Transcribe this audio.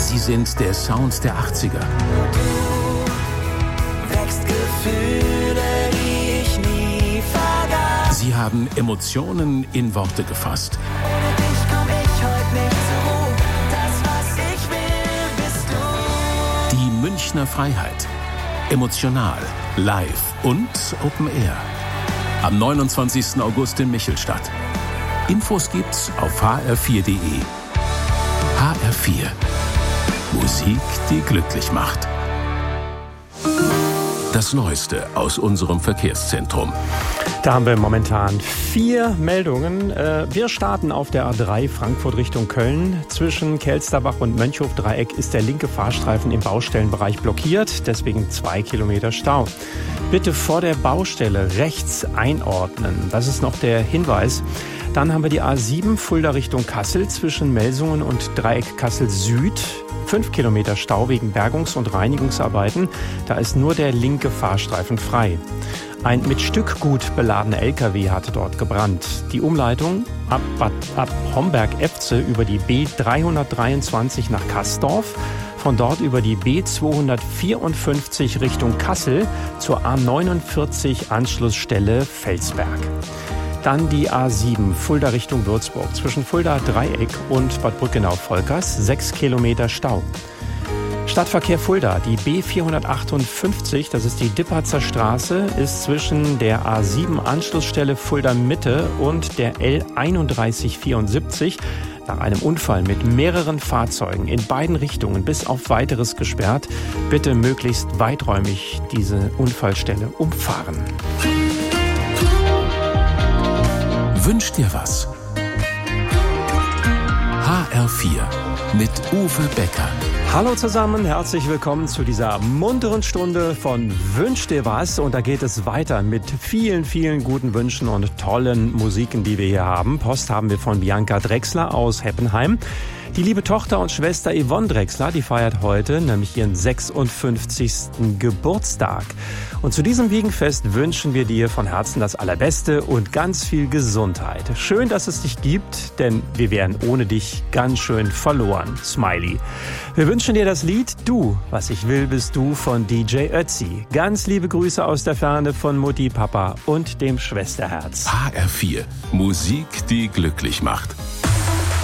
Sie sind der Sound der 80er. Du wächst Gefühle, die ich nie vergaß. Sie haben Emotionen in Worte gefasst. Ohne dich komm ich heute nicht zur Ruhe. Das, was ich will, bist du. Die Münchner Freiheit. Emotional, live und Open Air. Am 29. August in Michelstadt. Infos gibt's auf hr4.de. HR4. Musik, die glücklich macht. Das Neueste aus unserem Verkehrszentrum. Da haben wir momentan 4 Meldungen. Wir starten auf der A3 Frankfurt Richtung Köln. Zwischen Kelsterbach und Mönchhof-Dreieck ist der linke Fahrstreifen im Baustellenbereich blockiert, deswegen 2 Kilometer Stau. Bitte vor der Baustelle rechts einordnen. Das ist noch der Hinweis. Dann haben wir die A7 Fulda Richtung Kassel zwischen Melsungen und Dreieck Kassel Süd. 5 Kilometer Stau wegen Bergungs- und Reinigungsarbeiten. Da ist nur der linke Fahrstreifen frei. Ein mit Stückgut beladener LKW hatte dort gebrannt. Die Umleitung ab Homberg-Efze über die B323 nach Kastorf, von dort über die B254 Richtung Kassel zur A49 Anschlussstelle Felsberg. Dann die A7 Fulda Richtung Würzburg zwischen Fulda Dreieck und Bad Brückenau-Volkers 6 Kilometer Stau. Stadtverkehr Fulda, die B458, das ist die Dippatzer Straße, ist zwischen der A7 Anschlussstelle Fulda Mitte und der L3174 nach einem Unfall mit mehreren Fahrzeugen in beiden Richtungen bis auf Weiteres gesperrt. Bitte möglichst weiträumig diese Unfallstelle umfahren. Wünsch dir was? HR4 mit Uwe Becker. Hallo zusammen, herzlich willkommen zu dieser munteren Stunde von Wünsch dir was. Und da geht es weiter mit vielen, vielen guten Wünschen und tollen Musiken, die wir hier haben. Post haben wir von Bianca Drechsler aus Heppenheim. Die liebe Tochter und Schwester Yvonne Drechsler, die feiert heute nämlich ihren 56. Geburtstag. Und zu diesem Wiegenfest wünschen wir dir von Herzen das Allerbeste und ganz viel Gesundheit. Schön, dass es dich gibt, denn wir wären ohne dich ganz schön verloren. Smiley. Wir wünschen dir das Lied Du, was ich will, bist du von DJ Ötzi. Ganz liebe Grüße aus der Ferne von Mutti, Papa und dem Schwesterherz. HR4. Musik, die glücklich macht.